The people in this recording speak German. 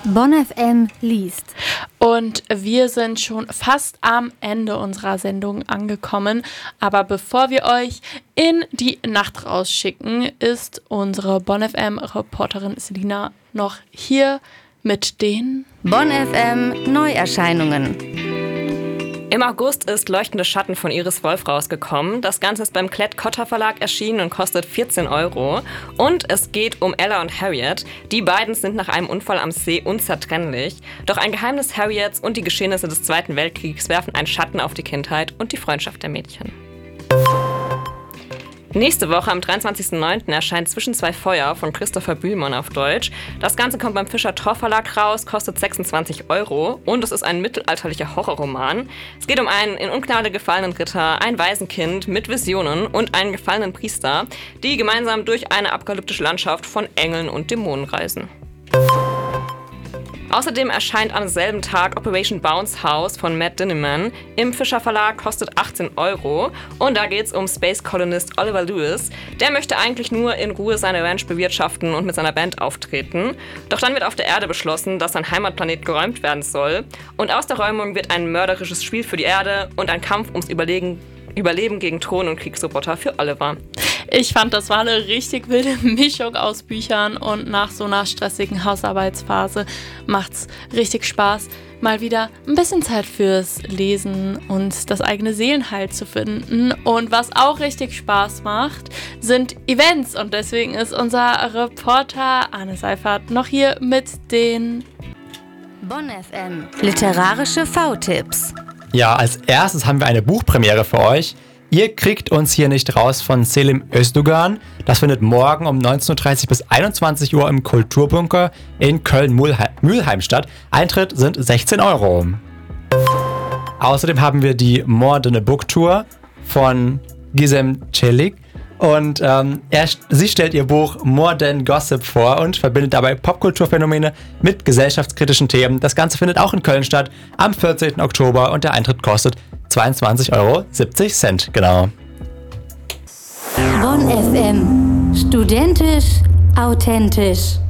Bonn FM liest. Und wir sind schon fast am Ende unserer Sendung angekommen. Aber bevor wir euch in die Nacht rausschicken, ist unsere Bonn FM-Reporterin Selina noch hier mit den Bonn FM Neuerscheinungen. Im August ist Leuchtende Schatten von Iris Wolf rausgekommen. Das Ganze ist beim Klett-Cotta Verlag erschienen und kostet 14 €. Und es geht um Ella und Harriet. Die beiden sind nach einem Unfall am See unzertrennlich. Doch ein Geheimnis Harriets und die Geschehnisse des Zweiten Weltkriegs werfen einen Schatten auf die Kindheit und die Freundschaft der Mädchen. Nächste Woche, am 23.09. erscheint Zwischen zwei Feuer von Christopher Bühlmann auf Deutsch. Das Ganze kommt beim Fischer-Tor Verlag raus, kostet 26 € und es ist ein mittelalterlicher Horrorroman. Es geht um einen in Ungnade gefallenen Ritter, ein Waisenkind mit Visionen und einen gefallenen Priester, die gemeinsam durch eine apokalyptische Landschaft von Engeln und Dämonen reisen. Außerdem erscheint am selben Tag Operation Bounce House von Matt Dinniman im Fischer Verlag, kostet 18 € und da geht's um Space Colonist Oliver Lewis. Der möchte eigentlich nur in Ruhe seine Ranch bewirtschaften und mit seiner Band auftreten. Doch dann wird auf der Erde beschlossen, dass sein Heimatplanet geräumt werden soll und aus der Räumung wird ein mörderisches Spiel für die Erde und ein Kampf ums Überleben gegen Thron- und Kriegsroboter für Oliver. Ich fand, das war eine richtig wilde Mischung aus Büchern und nach so einer stressigen Hausarbeitsphase macht's richtig Spaß, mal wieder ein bisschen Zeit fürs Lesen und das eigene Seelenheil zu finden. Und was auch richtig Spaß macht, sind Events und deswegen ist unser Reporter Arne Seifert noch hier mit den Bonn FM literarische V-Tipps. Ja, als erstes haben wir eine Buchpremiere für euch. Ihr kriegt uns hier nicht raus von Selim Özdogan. Das findet morgen um 19.30 bis 21 Uhr im Kulturbunker in Köln-Mülheim statt. Eintritt sind 16 €. Außerdem haben wir die More Than a Book Tour von Gizem Celik. Und sie stellt ihr Buch More Than Gossip vor und verbindet dabei Popkulturphänomene mit gesellschaftskritischen Themen. Das Ganze findet auch in Köln statt am 14. Oktober und der Eintritt kostet 22,70 €, genau. Bonn FM. Studentisch, authentisch.